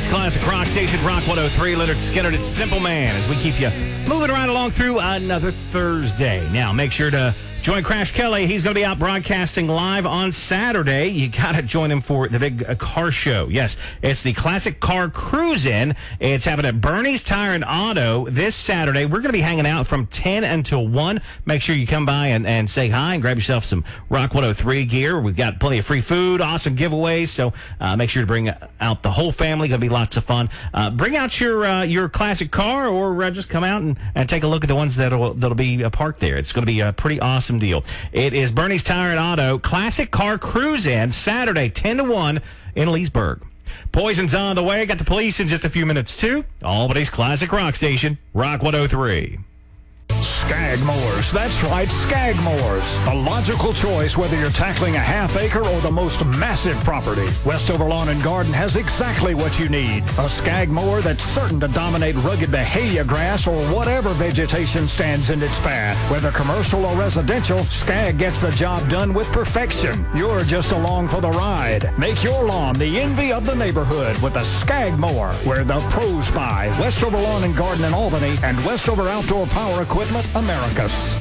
Bernie's Classic Rock Station, Rock 103. Leonard Skinner, it's Simple Man, as we keep you moving right along through another Thursday. Now, make sure to join Crash Kelly. He's going to be out broadcasting live on Saturday. You got to join him for the big car show. Yes, it's the Classic Car Cruise-In. It's happening at Bernie's Tire and Auto this Saturday. We're going to be hanging out from 10 until 1. Make sure you come by and say hi and grab yourself some Rock 103 gear. We've got plenty of free food, awesome giveaways, so make sure to bring out the whole family. Going to be lots of fun. Bring out your classic car, or just come out and take a look at the ones that'll be parked there. It's going to be a pretty awesome deal. It is Bernie's Tire and Auto Classic Car Cruise-In, Saturday, 10 to 1 in Leesburg. Poison's on the way. Got the police in just a few minutes, too. Albany's Classic Rock Station, Rock 103. Skagmore's. That's right, Skagmore's. A logical choice whether you're tackling a half acre or the most massive property. Westover Lawn and Garden has exactly what you need. A Skagmore that's certain to dominate rugged Bahia grass or whatever vegetation stands in its path. Whether commercial or residential, Skag gets the job done with perfection. You're just along for the ride. Make your lawn the envy of the neighborhood with a Skagmore, where the pros buy. Westover Lawn and Garden in Albany and Westover Outdoor Power Equipment Americas.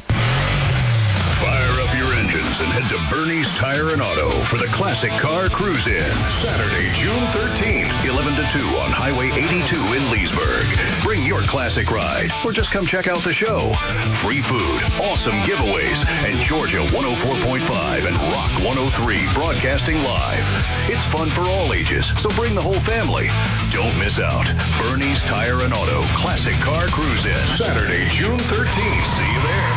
Fire up your engines and head to Bernie's Tire and Auto for the Classic Car Cruise-In. Saturday, June 13th, 11 to 2 on Highway 82 in Leesburg. Bring your classic ride or just come check out the show. Free food, awesome giveaways, and Georgia 104.5 and Rock 103 broadcasting live. It's fun for all ages, so bring the whole family. Don't miss out. Bernie's Tire and Auto Classic Car Cruise-In. Saturday, June 13th. See you there.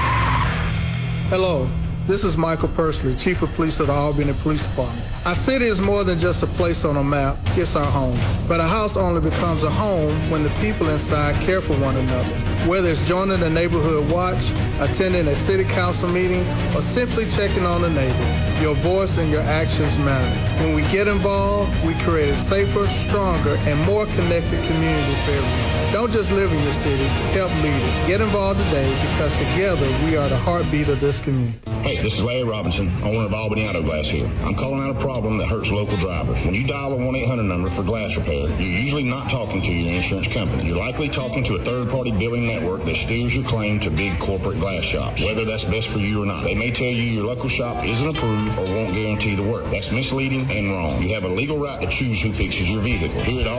Hello, this is Michael Persley, Chief of Police of the Albany Police Department. Our city is more than just a place on a map, it's our home. But a house only becomes a home when the people inside care for one another. Whether it's joining the neighborhood watch, attending a city council meeting, or simply checking on a neighbor, your voice and your actions matter. When we get involved, we create a safer, stronger, and more connected community for everyone. Don't just live in your city, help lead it. Get involved today because together we are the heartbeat of this community. Hey, this is Larry Robinson, owner of Albany Auto Glass here. I'm calling out a problem that hurts local drivers. When you dial a 1-800 number for glass repair, you're usually not talking to your insurance company. You're likely talking to a third-party billing network that steers your claim to big corporate glass shops, whether that's best for you or not. They may tell you your local shop isn't approved or won't guarantee the work. That's misleading and wrong. You have a legal right to choose who fixes your vehicle. Here at